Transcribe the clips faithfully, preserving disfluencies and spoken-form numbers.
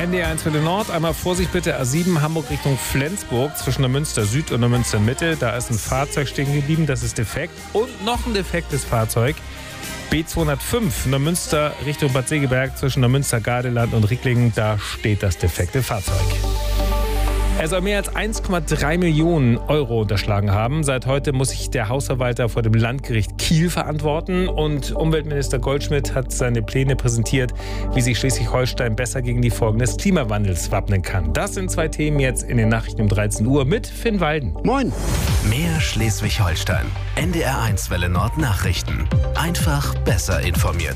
N D eins Welle Nord, einmal Vorsicht bitte, A sieben Hamburg Richtung Flensburg zwischen der Münster Süd und der Münster Mitte. Da ist ein Fahrzeug stehen geblieben, das ist defekt. Und noch ein defektes Fahrzeug, B zweihundertfünf von der Münster Richtung Bad Segeberg zwischen der Münster Gardeland und Ricklingen. Da steht das defekte Fahrzeug. Er soll mehr als eins Komma drei Millionen Euro unterschlagen haben. Seit heute muss sich der Hausverwalter vor dem Landgericht Kiel verantworten. Und Umweltminister Goldschmidt hat seine Pläne präsentiert, wie sich Schleswig-Holstein besser gegen die Folgen des Klimawandels wappnen kann. Das sind zwei Themen jetzt in den Nachrichten um dreizehn Uhr mit Finn Walden. Moin. Mehr Schleswig-Holstein. N D R eins Welle Nord Nachrichten. Einfach besser informiert.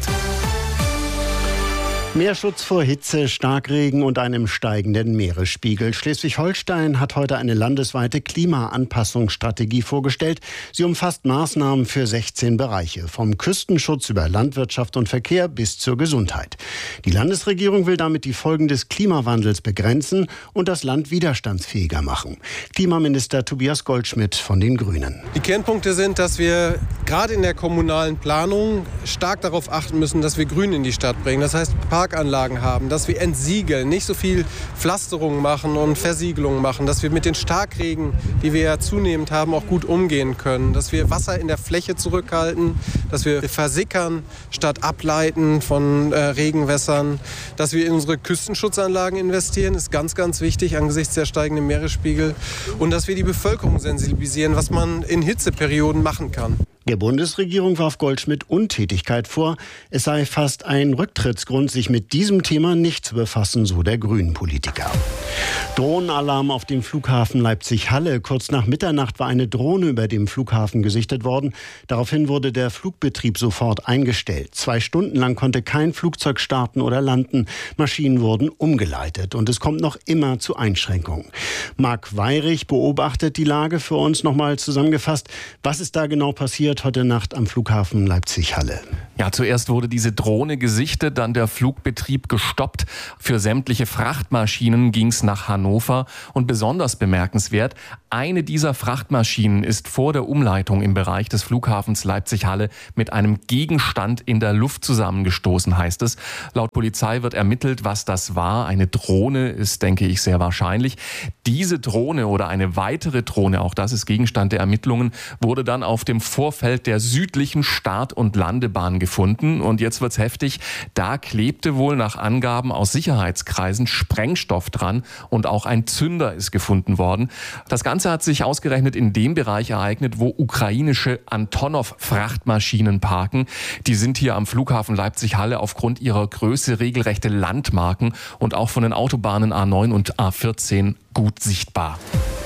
Mehr Schutz vor Hitze, Starkregen und einem steigenden Meeresspiegel. Schleswig-Holstein hat heute eine landesweite Klimaanpassungsstrategie vorgestellt. Sie umfasst Maßnahmen für sechzehn Bereiche, vom Küstenschutz über Landwirtschaft und Verkehr bis zur Gesundheit. Die Landesregierung will damit die Folgen des Klimawandels begrenzen und das Land widerstandsfähiger machen. Klimaminister Tobias Goldschmidt von den Grünen. Die Kernpunkte sind, dass wir gerade in der kommunalen Planung stark darauf achten müssen, dass wir Grün in die Stadt bringen. Das heißt, Parkanlagen haben, dass wir entsiegeln, nicht so viel Pflasterungen machen und Versiegelungen machen, dass wir mit den Starkregen, die wir ja zunehmend haben, auch gut umgehen können, dass wir Wasser in der Fläche zurückhalten, dass wir versickern statt ableiten von äh, Regenwässern, dass wir in unsere Küstenschutzanlagen investieren, ist ganz, ganz wichtig angesichts der steigenden Meeresspiegel und dass wir die Bevölkerung sensibilisieren, was man in Hitzeperioden machen kann. Der Bundesregierung warf Goldschmidt Untätigkeit vor. Es sei fast ein Rücktrittsgrund, sich mit diesem Thema nicht zu befassen, so der Grünen-Politiker. Drohnenalarm auf dem Flughafen Leipzig-Halle. Kurz nach Mitternacht war eine Drohne über dem Flughafen gesichtet worden. Daraufhin wurde der Flugbetrieb sofort eingestellt. Zwei Stunden lang konnte kein Flugzeug starten oder landen. Maschinen wurden umgeleitet und es kommt noch immer zu Einschränkungen. Marc Weyrich beobachtet die Lage für uns nochmal zusammengefasst. Was ist da genau passiert heute Nacht am Flughafen Leipzig-Halle? Ja, zuerst wurde diese Drohne gesichtet, dann der Flugbetrieb gestoppt. Für sämtliche Frachtmaschinen ging es nach Hannover. Und besonders bemerkenswert, eine dieser Frachtmaschinen ist vor der Umleitung im Bereich des Flughafens Leipzig-Halle mit einem Gegenstand in der Luft zusammengestoßen, heißt es. Laut Polizei wird ermittelt, was das war. Eine Drohne ist, denke ich, sehr wahrscheinlich. Diese Drohne oder eine weitere Drohne, auch das ist Gegenstand der Ermittlungen, wurde dann auf dem Vorfeld der südlichen Start- und Landebahn gefunden. Und jetzt wird's heftig. Da klebte wohl nach Angaben aus Sicherheitskreisen Sprengstoff dran und auch ein Zünder ist gefunden worden. Das Ganze hat sich ausgerechnet in dem Bereich ereignet, wo ukrainische Antonov-Frachtmaschinen parken. Die sind hier am Flughafen Leipzig-Halle aufgrund ihrer Größe regelrechte Landmarken und auch von den Autobahnen A neun und A vierzehn gut sichtbar.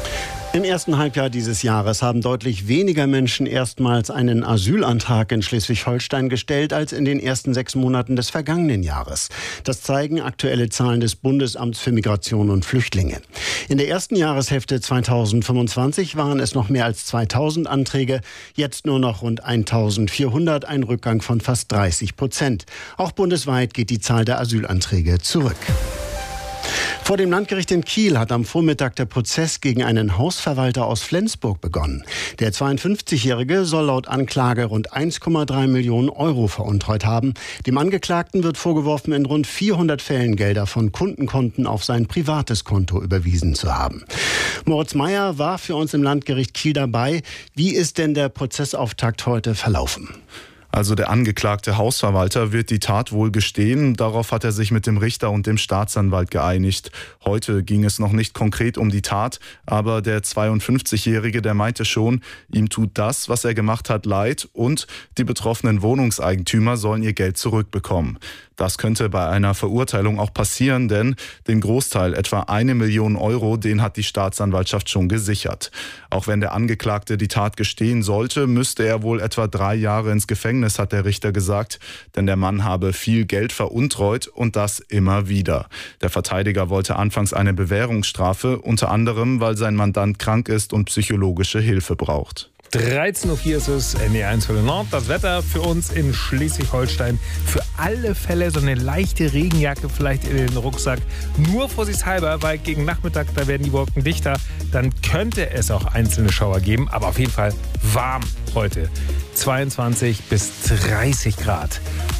Im ersten Halbjahr dieses Jahres haben deutlich weniger Menschen erstmals einen Asylantrag in Schleswig-Holstein gestellt als in den ersten sechs Monaten des vergangenen Jahres. Das zeigen aktuelle Zahlen des Bundesamts für Migration und Flüchtlinge. In der ersten Jahreshälfte zweitausendfünfundzwanzig waren es noch mehr als zweitausend Anträge, jetzt nur noch rund eintausendvierhundert, ein Rückgang von fast dreißig Prozent. Auch bundesweit geht die Zahl der Asylanträge zurück. Vor dem Landgericht in Kiel hat am Vormittag der Prozess gegen einen Hausverwalter aus Flensburg begonnen. Der zweiundfünfzigjährige soll laut Anklage rund eins Komma drei Millionen Euro veruntreut haben. Dem Angeklagten wird vorgeworfen, in rund vierhundert Fällen Gelder von Kundenkonten auf sein privates Konto überwiesen zu haben. Moritz Meyer war für uns im Landgericht Kiel dabei. Wie ist denn der Prozessauftakt heute verlaufen? Also der angeklagte Hausverwalter wird die Tat wohl gestehen. Darauf hat er sich mit dem Richter und dem Staatsanwalt geeinigt. Heute ging es noch nicht konkret um die Tat, aber der zweiundfünfzigjährige, der meinte schon, ihm tut das, was er gemacht hat, leid und die betroffenen Wohnungseigentümer sollen ihr Geld zurückbekommen. Das könnte bei einer Verurteilung auch passieren, denn den Großteil, etwa eine Million Euro, den hat die Staatsanwaltschaft schon gesichert. Auch wenn der Angeklagte die Tat gestehen sollte, müsste er wohl etwa drei Jahre ins Gefängnis, hat der Richter gesagt, denn der Mann habe viel Geld veruntreut und das immer wieder. Der Verteidiger wollte anfangs eine Bewährungsstrafe, unter anderem, weil sein Mandant krank ist und psychologische Hilfe braucht. dreizehn Uhr vier ist es, N D eins Welle Nord. Das Wetter für uns in Schleswig-Holstein. Für alle Fälle so eine leichte Regenjacke vielleicht in den Rucksack. Nur vorsichtshalber, weil gegen Nachmittag, da werden die Wolken dichter. Dann könnte es auch einzelne Schauer geben. Aber auf jeden Fall warm heute. zweiundzwanzig bis dreißig Grad.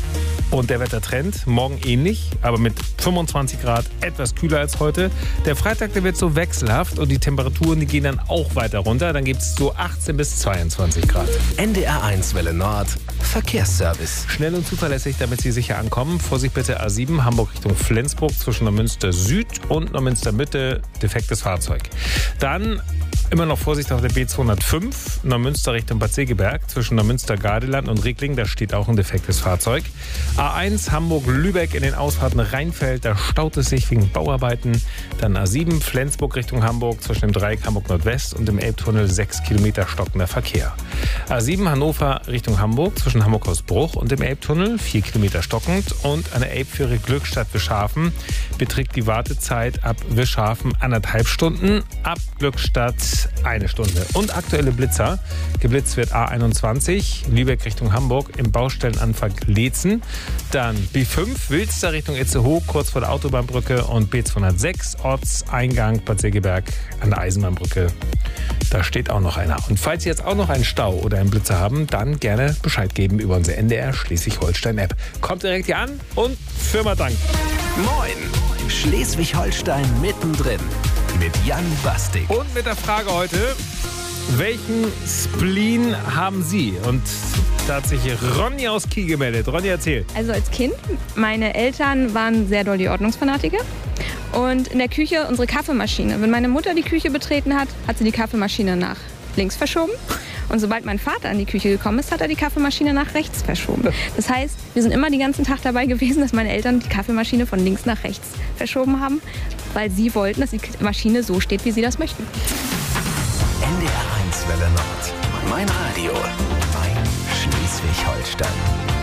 Und der Wettertrend, morgen ähnlich, aber mit fünfundzwanzig Grad etwas kühler als heute. Der Freitag, der wird so wechselhaft und die Temperaturen, die gehen dann auch weiter runter. Dann gibt es so achtzehn bis zweiundzwanzig Grad. N D R eins Welle Nord, Verkehrsservice. Schnell und zuverlässig, damit Sie sicher ankommen. Vorsicht bitte A sieben, Hamburg Richtung Flensburg zwischen Neumünster Süd und Neumünster Mitte, defektes Fahrzeug. Dann immer noch Vorsicht auf der B zweihundertfünf, Neumünster Richtung Bad Segeberg zwischen Neumünster-Gardeland und Rickling, da steht auch ein defektes Fahrzeug. A eins Hamburg-Lübeck in den Ausfahrten Rheinfeld, da staut es sich wegen Bauarbeiten. Dann A sieben Flensburg Richtung Hamburg zwischen dem Dreieck Hamburg-Nordwest und dem Elbtunnel sechs Kilometer stockender Verkehr. A sieben Hannover Richtung Hamburg zwischen Hamburg-Hausbruch und dem Elbtunnel vier Kilometer stockend und an der Elbfähre Glückstadt-Wischhafen beträgt die Wartezeit ab Wischhafen anderthalb Stunden, ab Glückstadt eine Stunde. Und aktuelle Blitzer. Geblitzt wird A einundzwanzig, Lübeck Richtung Hamburg im Baustellenanfang Leetzen. Dann B fünf, Wilster Richtung Itzehoe, kurz vor der Autobahnbrücke. Und B zweihundertsechs, Ortseingang Bad Segeberg an der Eisenbahnbrücke. Da steht auch noch einer. Und falls Sie jetzt auch noch einen Stau oder einen Blitzer haben, dann gerne Bescheid geben über unsere N D R Schleswig-Holstein-App. Kommt direkt hier an und Firma Dank. Moin, Schleswig-Holstein mittendrin. Mit Jan Bastik. Und mit der Frage heute, welchen Spleen haben Sie? Und da hat sich Ronny aus Kiel gemeldet. Ronny, erzähl. Also als Kind, meine Eltern waren sehr doll die Ordnungsfanatiker. Und in der Küche unsere Kaffeemaschine. Wenn meine Mutter die Küche betreten hat, hat sie die Kaffeemaschine nach links verschoben. Und sobald mein Vater in die Küche gekommen ist, hat er die Kaffeemaschine nach rechts verschoben. Das heißt, wir sind immer den ganzen Tag dabei gewesen, dass meine Eltern die Kaffeemaschine von links nach rechts verschoben haben, weil sie wollten, dass die Maschine so steht, wie sie das möchten. N D R eins Welle Nord. Mein Radio. Mein Schleswig-Holstein.